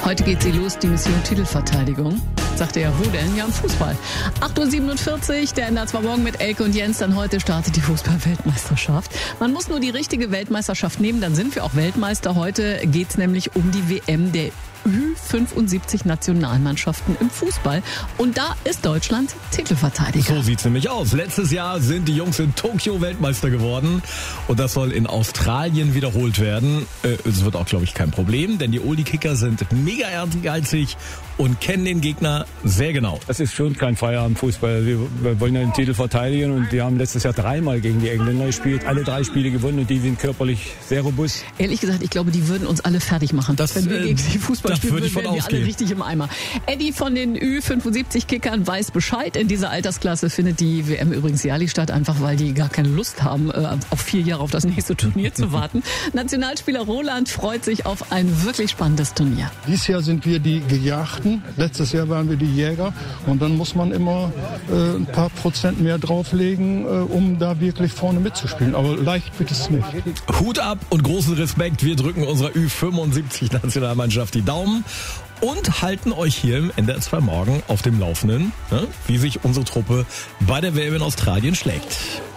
Heute geht sie los, die Mission Titelverteidigung. Sagt er, wo denn? Ja, im Fußball. 8.47 Uhr, der NDR 2 Morgen mit Elke und Jens. Dann heute startet die Fußball-Weltmeisterschaft. Man muss nur die richtige Weltmeisterschaft nehmen, dann sind wir auch Weltmeister. Heute geht's nämlich um die WM der Ü75 Nationalmannschaften im Fußball. Und da ist Deutschland Titelverteidiger. So sieht's nämlich aus. Letztes Jahr sind die Jungs in Tokio Weltmeister geworden. Und das soll in Australien wiederholt werden. Es wird auch, glaube ich, kein Problem, denn die Oldie-Kicker sind mega ehrgeizig und kennen den Gegner sehr genau. Das ist schon kein Feierabendfußball. Wir wollen ja den Titel verteidigen und wir haben letztes Jahr 3-mal gegen die Engländer gespielt. Alle 3 Spiele gewonnen und die sind körperlich sehr robust. Ehrlich gesagt, ich glaube, die würden uns alle fertig machen. Wenn wir gegen die Fußball spielen, würden wir alle richtig im Eimer. Eddie von den Ü75-Kickern weiß Bescheid. In dieser Altersklasse findet die WM übrigens jährlich statt, einfach weil die gar keine Lust haben, auf 4 Jahre auf das nächste Turnier zu warten. Nationalspieler Roland freut sich auf ein wirklich spannendes Turnier. Dieses Jahr sind wir die Gejagten. Letztes Jahr waren wir die Jäger. Und dann muss man immer ein paar Prozent mehr drauflegen, um da wirklich vorne mitzuspielen. Aber leicht wird es nicht. Hut ab und großen Respekt. Wir drücken unserer Ü75-Nationalmannschaft die Daumen und halten euch hier im NDR 2 Morgen auf dem Laufenden, wie sich unsere Truppe bei der WM in Australien schlägt.